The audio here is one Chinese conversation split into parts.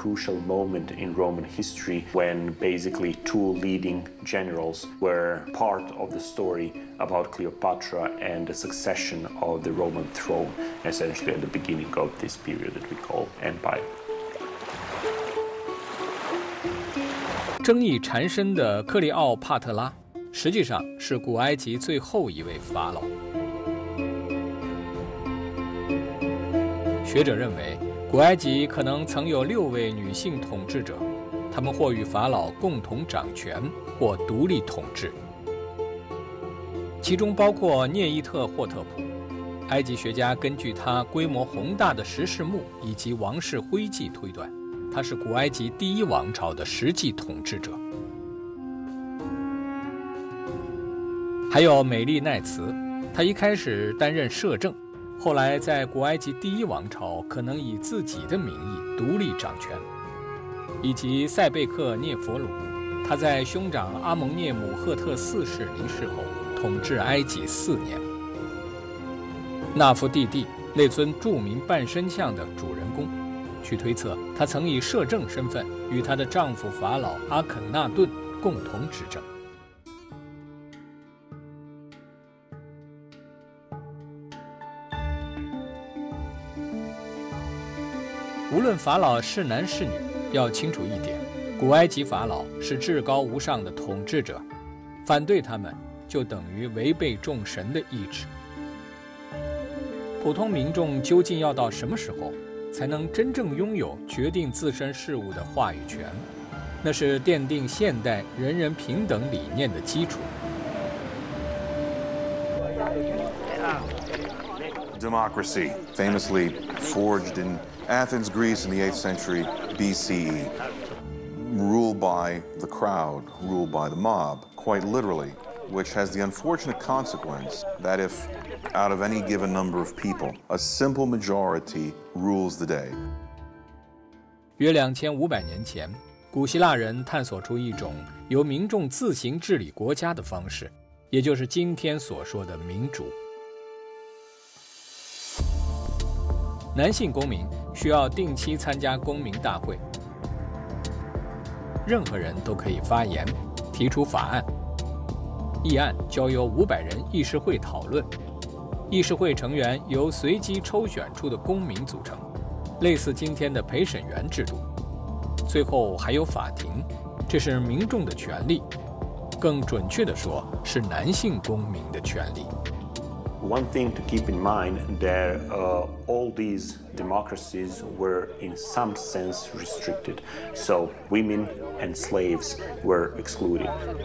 crucial moment in Roman history when basically two leading generals were part of the story about Cleopatra and the succession of the Roman throne, essentially at the beginning of this period that we call Empire. 争议缠身的克里奥帕特拉，实际上是古埃及最后一位法老。学者认为，古埃及可能曾有6位女性统治者，她们或与法老共同掌权，或独立统治，其中包括涅伊特霍特普。埃及学家根据她规模宏大的石室墓以及王室徽记推断，她是古埃及第一王朝的实际统治者。还有美丽奈茨，她一开始担任摄政，后来在古埃及第一王朝可能以自己的名义独立掌权，以及塞贝克涅佛鲁，他在兄长阿蒙涅姆赫特4世离世后统治埃及4年。纳夫蒂蒂，那尊著名半身像的主人公，据推测，她曾以摄政身份与她的丈夫法老阿肯纳顿共同执政。无论法老是男是女，要清楚一点，古埃及法老是至高无上的统治者，反对他们就等于违背众神的意志。普通民众究竟要到什么时候才能真正拥有决定自身事务的话语权？那是奠定现代人人平等理念的基础。 Democracy, famously forged in Athens, Greece in the 8th century BCE, ruled by the crowd, ruled by the mob, quite literally, which has the unfortunate consequence that if out of any given number of people, a simple majority rules the day. 约2500年前，古希腊人探索出一种由民众自行治理国家的方式，也就是今天所说的民主。男性公民需要定期参加公民大会，任何人都可以发言，提出法案，议案交由500人议事会讨论，议事会成员由随机抽选出的公民组成，类似今天的陪审员制度。最后还有法庭，这是民众的权利，更准确地说，是男性公民的权利。 One thing to keep in mind that all these democracies were in some sense restricted, so women and slaves were excluded.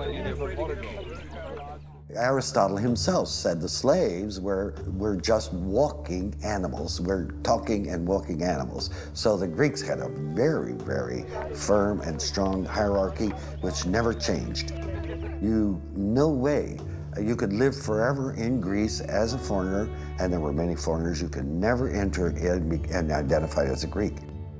Aristotle himself said the slaves were just walking animals, were talking and walking animals. So the Greeks had a very, very firm and strong hierarchy which never changed. No way you could live forever in Greece as a foreigner, and there were many foreigners. You could never enter and identify as a Greek.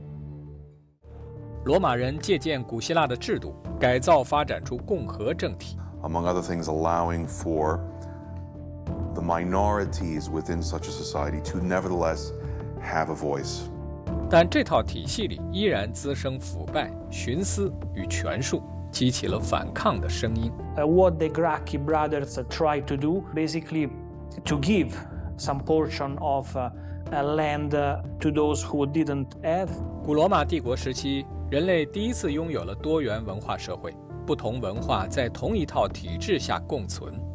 罗马人借鉴古希腊的制度，改造发展出共和政体。 Among other things, allowing for the minorities within such a society to nevertheless have a voice. 但这套体系里依然滋生腐败、徇私与权术，激起了反抗的声音。 What the Gracchi brothers tried to do, basically to give some portion of land to those who didn't have. 古罗马帝国时期，人类第一次拥有了多元文化社会，不同文化在同一套体制下共存。